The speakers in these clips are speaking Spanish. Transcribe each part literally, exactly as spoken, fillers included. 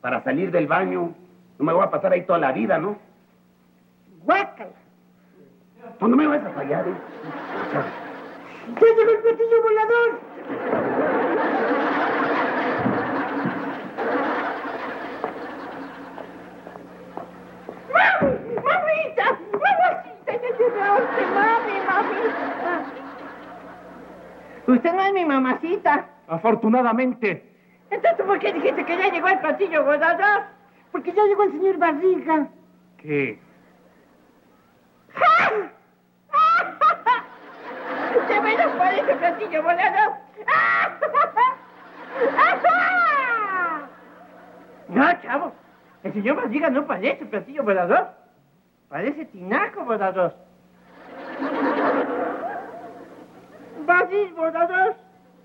para salir del baño. No me voy a pasar ahí toda la vida, ¿no? Guácala. Pues no me vas a fallar, ¿eh? ¡Ya llegó el platillo volador! ¡Mami! ¡Mamita! ¡Mamacita! ¡Ya llegaste! ¡Mami! ¡Mamita! Usted no es mi mamacita. Afortunadamente. Entonces, ¿por qué dijiste que ya llegó el platillo volador? Porque ya llegó el señor Barriga. ¿Qué? ¡Ja! ¡Se me lo parece platillo volador! No, chavo. El señor Barriga no parece platillo volador. Parece tinaco volador. Barril volador.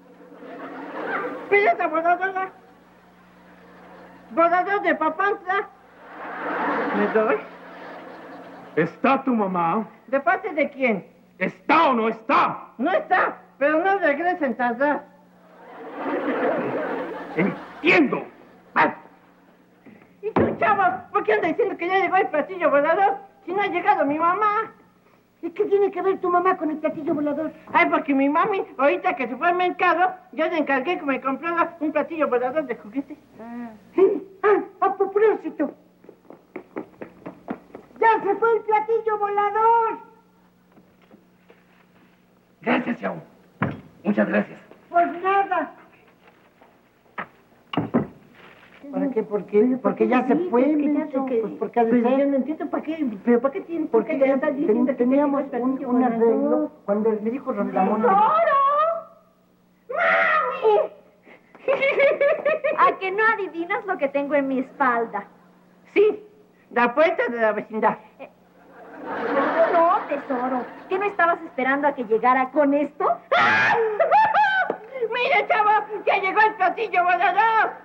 Pelota voladora. Volador de Papantla. ¿Me doy? ¿Está tu mamá? ¿De parte de quién? ¿Está o no está? No está, pero no regresa en tardar. ¡Entiendo! ¡Ah! ¿Y tú, chavo? ¿Por qué andas diciendo que ya llegó el platillo volador si no ha llegado mi mamá? ¿Y qué tiene que ver tu mamá con el platillo volador? Ay, porque mi mami, ahorita que se fue al mercado, yo le encargué que me comprara un platillo volador de juguete. Ah, ah a propósito. ¡Ya se fue el platillo volador! Gracias, chavo. Muchas gracias. Pues nada. ¿Para qué? ¿Por qué? Porque ya se fue, Mencho. Pues porque Pues yo no entiendo para qué, pero ¿para qué tiene? Porque ya está diciendo que teníamos un, un arreglo cuando me dijo Ramón. ¡Mami! ¿A que no adivinas lo que tengo en mi espalda? Sí, la puerta de la vecindad. Eh, no, tesoro. ¿Qué no estabas esperando a que llegara con esto? ¡Mira, chavo! ¡Ya llegó el platillo volador!